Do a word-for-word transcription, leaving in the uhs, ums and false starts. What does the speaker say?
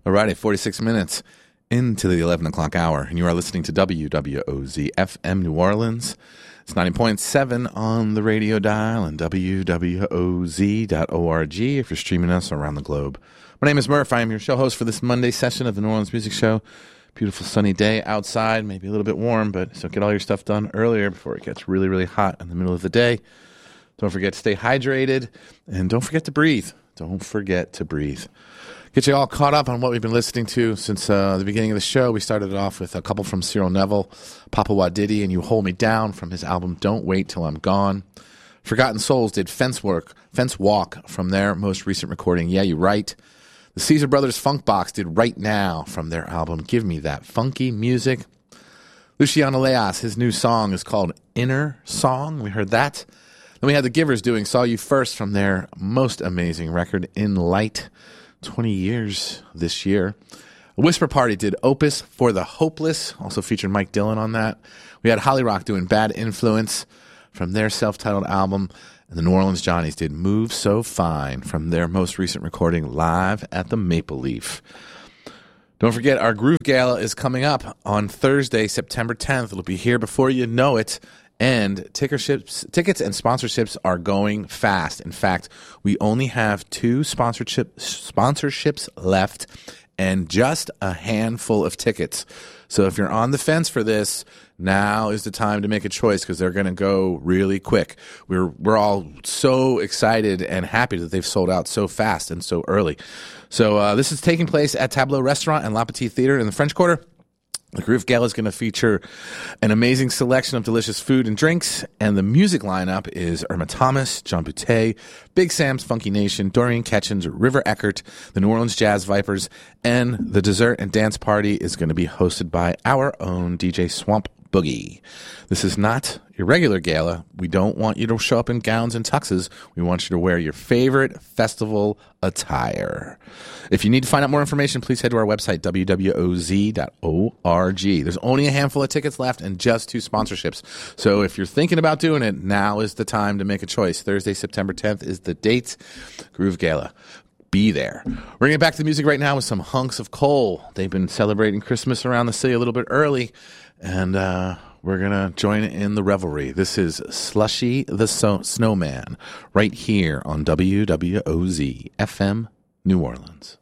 Alrighty, forty-six minutes into the eleven o'clock hour, and you are listening to W W O Z F M New Orleans. It's ninety point seven on the radio dial and W W O Z dot org if you're streaming us around the globe. My name is Murph. I am your show host for this Monday session of the New Orleans Music Show. Beautiful sunny day outside, maybe a little bit warm, but so get all your stuff done earlier before it gets really, really hot in the middle of the day. Don't forget to stay hydrated, and don't forget to breathe. Don't forget to breathe. Get you all caught up on what we've been listening to since uh, the beginning of the show. We started it off with a couple from Cyril Neville, Papa Wadiddy, and You Hold Me Down from his album Don't Wait Till I'm Gone. Forgotten Souls did Fence Work, Fence Walk from their most recent recording, Yeah, You Right. The Caesar Brothers Funk Box did Right Now from their album Give Me That Funky Music. Luciano Leas, his new song is called Inner Song. We heard that. Then we had the Givers doing Saw You First from their most amazing record, In Light. twenty years this year. A Whisper Party did Opus for the Hopeless, also featured Mike Dillon on that. We had Holly Rock doing Bad Influence from their self-titled album. And the New Orleans Johnnies did Move So Fine from their most recent recording, Live at the Maple Leaf. Don't forget, our Groove Gala is coming up on Thursday, September tenth. It'll be here before you know it. And ticketships, tickets and sponsorships are going fast. In fact, we only have two sponsorship sponsorships left and just a handful of tickets. So if you're on the fence for this, now is the time to make a choice because they're going to go really quick. We're we're all so excited and happy that they've sold out so fast and so early. So uh, this is taking place at Tableau Restaurant and La Petite Theater in the French Quarter. The Groove Gala is going to feature an amazing selection of delicious food and drinks, and the music lineup is Irma Thomas, John Boutte, Big Sam's Funky Nation, Dorian Ketchens, River Eckert, the New Orleans Jazz Vipers, and the dessert and dance party is going to be hosted by our own D J Swamp Boogie. This is not your regular gala. We don't want you to show up in gowns and tuxes. We want you to wear your favorite festival attire. If you need to find out more information, please head to our website, W W O Z dot org. There's only a handful of tickets left and just two sponsorships. So if you're thinking about doing it, now is the time to make a choice. Thursday, September tenth is the date. Groove Gala. Be there. We're going to get back to the music right now with some Hunks of Coal. They've been celebrating Christmas around the city a little bit early, and uh, we're going to join in the revelry. This is Slushy the so- Snowman right here on W W O Z F M New Orleans.